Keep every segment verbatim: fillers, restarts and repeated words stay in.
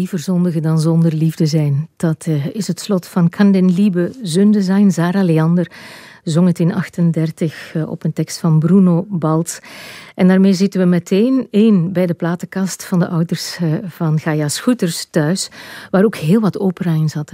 liever zondigen dan zonder liefde zijn. Dat uh, is het slot van Kann denn Liebe Sünde sein? Sarah Leander zong het in achtendertig uh, op een tekst van Bruno Balz. En daarmee zitten we meteen één bij de platenkast van de ouders uh, van Gaia Schutters thuis, waar ook heel wat opera in zat, hè?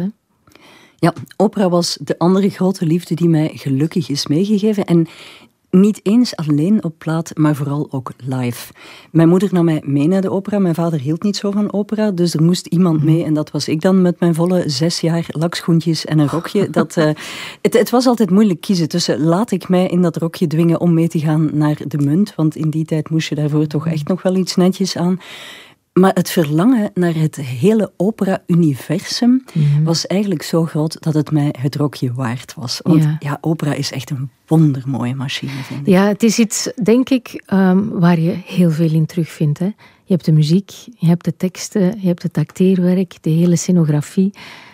Ja, opera was de andere grote liefde die mij gelukkig is meegegeven. En niet eens alleen op plaat, maar vooral ook live. Mijn moeder nam mij mee naar de opera. Mijn vader hield niet zo van opera, dus er moest iemand mee. En dat was ik dan met mijn volle zes jaar, lakschoentjes en een rokje. Dat, uh, het, het was altijd moeilijk kiezen tussen laat ik mij in dat rokje dwingen om mee te gaan naar de Munt, want in die tijd moest je daarvoor toch echt nog wel iets netjes aan. Maar het verlangen naar het hele opera-universum mm-hmm. was eigenlijk zo groot dat het mij het rokje waard was. Want ja, ja opera is echt een wondermooie machine, vind ik. Ja, het is iets, denk ik, um, waar je heel veel in terugvindt. Hè? Je hebt de muziek, je hebt de teksten, je hebt het acteerwerk, de hele scenografie.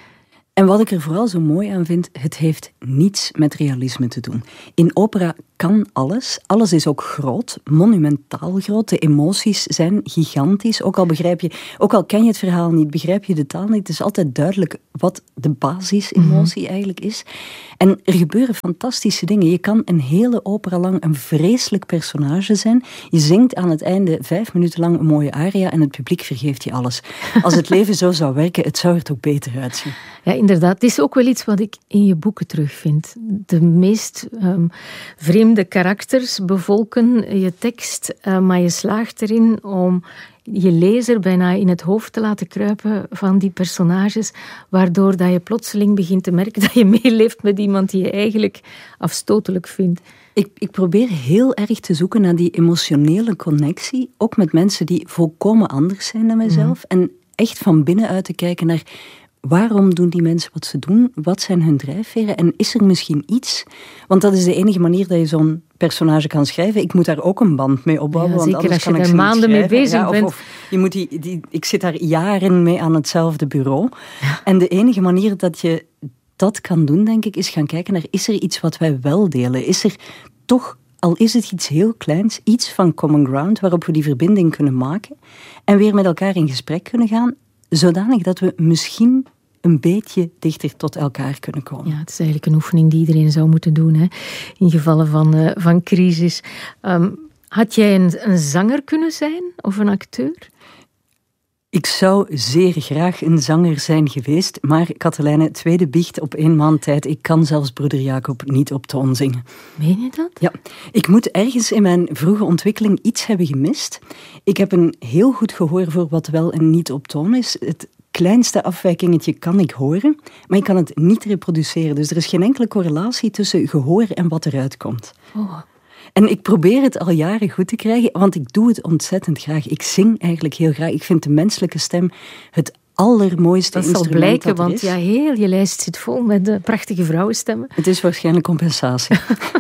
En wat ik er vooral zo mooi aan vind, het heeft niets met realisme te doen. In opera kan alles. Alles is ook groot, monumentaal groot. De emoties zijn gigantisch. Ook al begrijp je, ook al ken je het verhaal niet, begrijp je de taal niet. Het is altijd duidelijk wat de basisemotie mm-hmm. eigenlijk is. En er gebeuren fantastische dingen. Je kan een hele opera lang een vreselijk personage zijn. Je zingt aan het einde vijf minuten lang een mooie aria en het publiek vergeeft je alles. Als het leven zo zou werken, het zou er toch beter uitzien. Ja, inderdaad. Het is ook wel iets wat ik in je boeken terugvind. De meest um, vreemde karakters bevolken je tekst, uh, maar je slaagt erin om je lezer bijna in het hoofd te laten kruipen van die personages, waardoor dat je plotseling begint te merken dat je meeleeft met iemand die je eigenlijk afstotelijk vindt. Ik, ik probeer heel erg te zoeken naar die emotionele connectie, ook met mensen die volkomen anders zijn dan mijzelf, mm. en echt van binnenuit te kijken naar waarom doen die mensen wat ze doen? Wat zijn hun drijfveren? En is er misschien iets? Want dat is de enige manier dat je zo'n personage kan schrijven. Ik moet daar ook een band mee opbouwen. Ja, want zeker anders als je kan daar ik maanden mee bezig ja, of, bent. Of je moet die, die, ik zit daar jaren mee aan hetzelfde bureau. Ja. En de enige manier dat je dat kan doen, denk ik, is gaan kijken naar, is er iets wat wij wel delen? Is er toch, al is het iets heel kleins, iets van common ground waarop we die verbinding kunnen maken en weer met elkaar in gesprek kunnen gaan, zodanig dat we misschien een beetje dichter tot elkaar kunnen komen. Ja, het is eigenlijk een oefening die iedereen zou moeten doen, hè, in gevallen van, uh, van crisis. Um, had jij een, een zanger kunnen zijn of een acteur? Ik zou zeer graag een zanger zijn geweest, maar Katelijne, tweede biecht op één maand tijd. Ik kan zelfs broeder Jacob niet op toon zingen. Meen je dat? Ja, ik moet ergens in mijn vroege ontwikkeling iets hebben gemist. Ik heb een heel goed gehoor voor wat wel en niet op toon is. Het kleinste afwijkingetje kan ik horen, maar ik kan het niet reproduceren. Dus er is geen enkele correlatie tussen gehoor en wat eruit komt. Oh. En ik probeer het al jaren goed te krijgen, want ik doe het ontzettend graag. Ik zing eigenlijk heel graag. Ik vind de menselijke stem het allermooiste dat instrument zal blijken, dat er want is. Ja, heel je lijst zit vol met de prachtige vrouwenstemmen. Het is waarschijnlijk compensatie.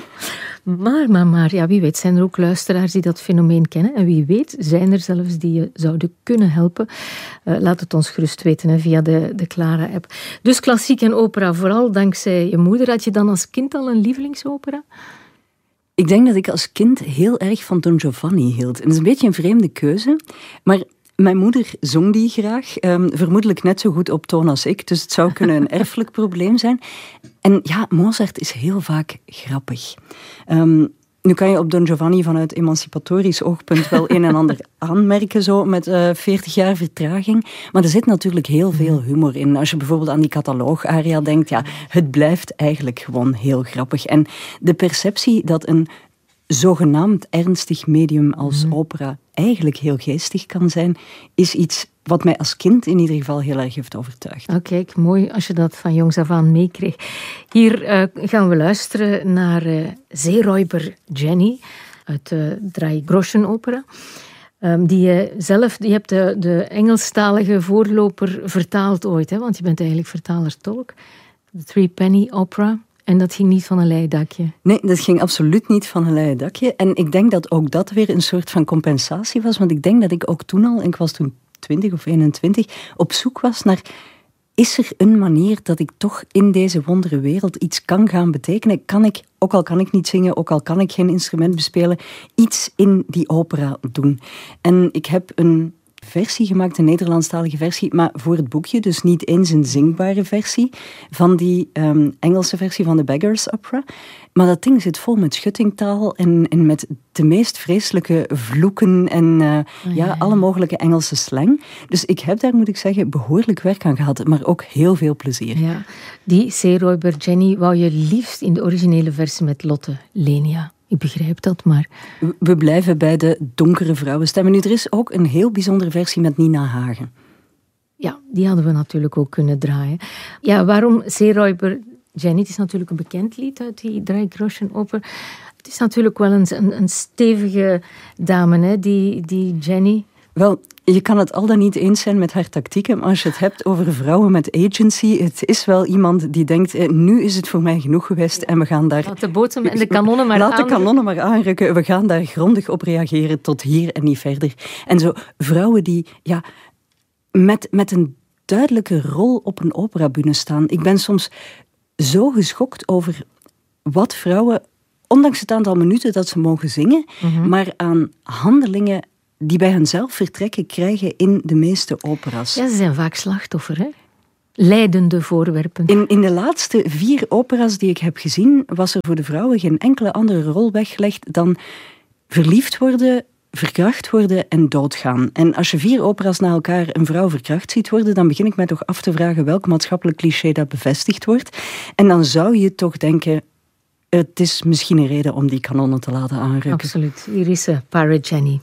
Maar, maar, maar, ja, wie weet zijn er ook luisteraars die dat fenomeen kennen. En wie weet zijn er zelfs die je zouden kunnen helpen. Uh, laat het ons gerust weten, hè, via de, de Clara-app. Dus klassiek en opera, vooral dankzij je moeder. Had je dan als kind al een lievelingsopera? Ik denk dat ik als kind heel erg van Don Giovanni hield. En dat is een beetje een vreemde keuze, maar mijn moeder zong die graag. Um, vermoedelijk net zo goed op toon als ik, dus het zou kunnen een erfelijk probleem zijn. En ja, Mozart is heel vaak grappig. Um, nu kan je op Don Giovanni vanuit emancipatorisch oogpunt wel een en ander aanmerken, zo met uh, veertig jaar vertraging. Maar er zit natuurlijk heel veel humor in. Als je bijvoorbeeld aan die cataloog-aria denkt, ja, het blijft eigenlijk gewoon heel grappig. En de perceptie dat een zogenaamd ernstig medium als mm. opera eigenlijk heel geestig kan zijn, is iets wat mij als kind in ieder geval heel erg heeft overtuigd. Oh, kijk, mooi als je dat van jongs af aan meekreeg. Hier uh, gaan we luisteren naar uh, Seeräuber Jenny uit de Drei Groschen opera. Um, die je zelf, je hebt de, de Engelstalige voorloper vertaald ooit, hè? Want je bent eigenlijk vertaler-tolk. De Three Penny Opera. En dat ging niet van een leien dakje? Nee, dat ging absoluut niet van een leien dakje. En ik denk dat ook dat weer een soort van compensatie was. Want ik denk dat ik ook toen al, en ik was toen twintig of eenentwintig, op zoek was naar, is er een manier dat ik toch in deze wondere wereld iets kan gaan betekenen? Kan ik, ook al kan ik niet zingen, ook al kan ik geen instrument bespelen, iets in die opera doen? En ik heb een versie gemaakt, een Nederlandstalige versie, maar voor het boekje, dus niet eens een zingbare versie van die um, Engelse versie van de Beggars Opera. Maar dat ding zit vol met schuttingtaal en, en met de meest vreselijke vloeken en uh, oh, ja, ja, alle mogelijke Engelse slang. Dus ik heb daar, moet ik zeggen, behoorlijk werk aan gehad, maar ook heel veel plezier. Ja, die Seeräuber Jenny wou je liefst in de originele versie met Lotte Lenia. Ik begrijp dat, maar... We blijven bij de donkere vrouwenstemmen. Nu, er is ook een heel bijzondere versie met Nina Hagen. Ja, die hadden we natuurlijk ook kunnen draaien. Ja, waarom Seeräuber Jenny? Het is natuurlijk een bekend lied uit die Dreigroschenoper. Het is natuurlijk wel een, een, een stevige dame, hè, die, die Jenny. Wel, je kan het al dan niet eens zijn met haar tactieken, maar als je het hebt over vrouwen met agency, het is wel iemand die denkt, eh, nu is het voor mij genoeg geweest en we gaan daar... Laat de botem en de kanonnen maar Laat de kanonnen maar aanrukken, we gaan daar grondig op reageren tot hier en niet verder. En zo, vrouwen die, ja, met, met een duidelijke rol op een operabühne staan. Ik ben soms zo geschokt over wat vrouwen, ondanks het aantal minuten dat ze mogen zingen, mm-hmm. maar aan handelingen die bij henzelf vertrekken krijgen in de meeste opera's. Ja, ze zijn vaak slachtoffer, hè? Leidende voorwerpen. In, in de laatste vier opera's die ik heb gezien, was er voor de vrouwen geen enkele andere rol weggelegd dan verliefd worden, verkracht worden en doodgaan. En als je vier opera's na elkaar een vrouw verkracht ziet worden, dan begin ik mij toch af te vragen welk maatschappelijk cliché dat bevestigd wordt. En dan zou je toch denken, het is misschien een reden om die kanonnen te laten aanrukken. Absoluut. Hier is ze, Pirate Jenny.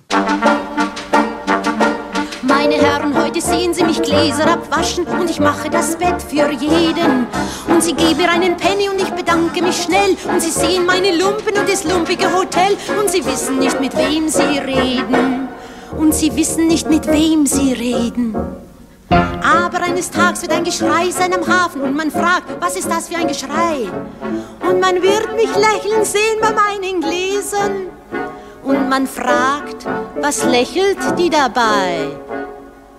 Meine Herren, heute sehen Sie mich Gläser abwaschen und ich mache das Bett für jeden. Und Sie geben mir einen Penny und ich bedanke mich schnell. Und Sie sehen meine Lumpen und das lumpige Hotel. Und Sie wissen nicht, mit wem Sie reden. Und Sie wissen nicht, mit wem Sie reden. Aber eines Tages wird ein Geschrei sein am Hafen und man fragt, was ist das für ein Geschrei? Und man wird mich lächeln sehen bei meinen Gläsern. Und man fragt, was lächelt die dabei?